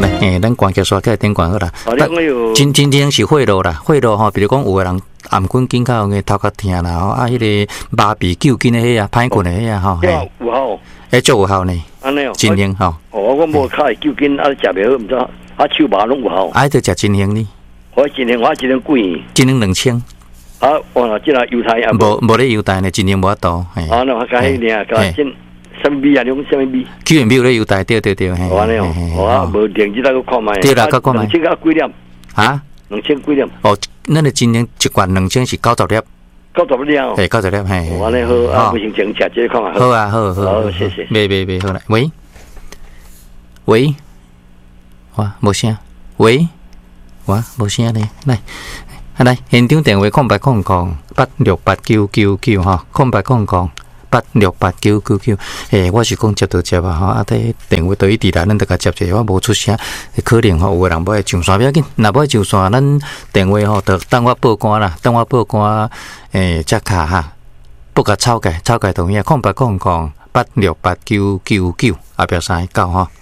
来，咱关节刷起来顶关好啦。真正是血路啦，血路吼，比如讲有个人颔管颈较有头壳疼啦，吼啊，迄个麻痹揪筋的迄啊，歹骨的迄啊，吼。 有效。 足有效呢。 安尼哦。 真灵吼。 我无开揪筋，啊，食袂好，毋知手麻拢有效。 啊，着食真灵呢。 我真灵，我一年贵。 真灵2000。 啊，哇！即个犹太啊， 无咧犹太呢，真灵无法度。 啊，那我讲迄个啊，讲真。什么米啊？你讲什么米 ？Q&B 咧有带对， 我安尼哦，我无电子那个看卖。 对啦，看卖。 2000几粒？ 啊 ？2000几粒？ 哦，咱的今年一罐2000是90粒。 90粒哦。 嘿，90粒，嘿。 我安尼好啊，不行，请吃这看下。 好啊，好， 谢谢。 别，好来，喂，哇，无声，喂，哇，无声咧，来，现场电话0800868999哈，0800868999，我是讲接到接啊，吼，啊，这电话对伊伫来，咱得甲接者，我无出声，可能吼有个人要上线，不要紧，若要上线，咱电话吼，得等我报关啦，则卡哈，不甲吵架同意，0800868999，后壁3个9哈。